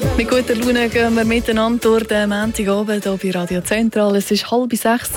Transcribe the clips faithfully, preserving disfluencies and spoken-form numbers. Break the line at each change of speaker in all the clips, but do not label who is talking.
Mit guter Laune gehen wir miteinander durch den Montagabend hier bei Radio Zentral. Es ist halb sechs.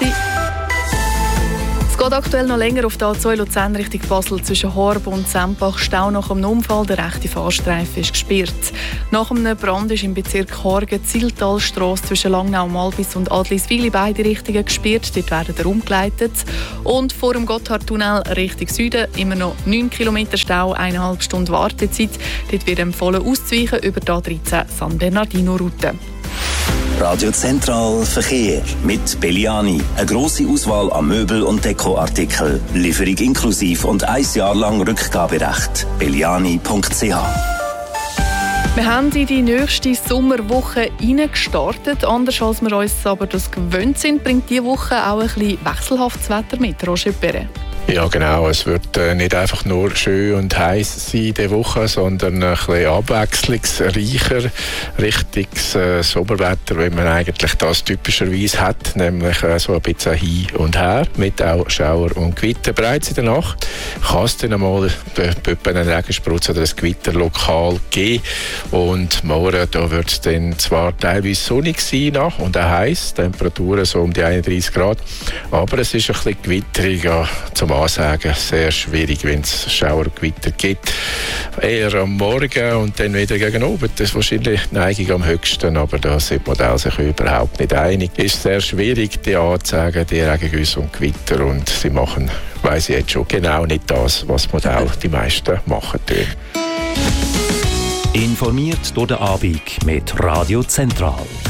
Es geht aktuell noch länger auf der A zwei Luzern Richtung Basel zwischen Horb und Sempach. Stau nach einem Unfall. Der rechte Fahrstreifen ist gesperrt. Nach einem Brand ist im Bezirk Horgen die Ziltalstrasse zwischen Langnau, Malbis und Adliswil beide Richtungen gesperrt. Dort werden sie umgeleitet. Und vor dem Gotthardtunnel Richtung Süden immer noch neun Kilometer Stau, eineinhalb Stunden Wartezeit. Dort wird empfohlen auszuweichen über die A dreizehn San Bernardino-Route.
Radio Zentral Verkehr mit Belliani. Eine grosse Auswahl an Möbel- und Dekoartikeln. Lieferung inklusiv und ein Jahr lang Rückgaberecht. belliani punkt c h.
Wir haben in die nächste Sommerwoche hineingestartet. Anders als wir uns aber das gewöhnt sind, bringt diese Woche auch ein bisschen wechselhaftes Wetter mit. Roger Perret.
Ja, genau. Es wird äh, nicht einfach nur schön und heiß sein diese Woche, sondern ein bisschen abwechslungsreicher, richtiges äh, Sommerwetter, wie man eigentlich das typischerweise hat, nämlich äh, so ein bisschen hin und her, mit auch Schauer und Gewitter. Bereits in der Nacht kann es dann einmal äh, einen Regensprutz oder ein Gewitter lokal geben. Und morgen da wird es dann zwar teilweise sonnig sein nach und auch heiß, Temperaturen so um die einunddreißig Grad, aber es ist ein bisschen gewitterig, ja, zum Ansagen sehr schwierig, wenn es Schauergewitter gibt. Eher am Morgen und dann wieder gegen Abend. Das ist wahrscheinlich die Neigung am höchsten, aber da sind die Modelle sich überhaupt nicht einig. Es ist sehr schwierig, die anzusagen, die Regengüsse und Gewitter, und sie machen, weiss ich jetzt schon, genau nicht das, was die Modelle die meisten machen.
Informiert durch den Abend mit Radio Zentral.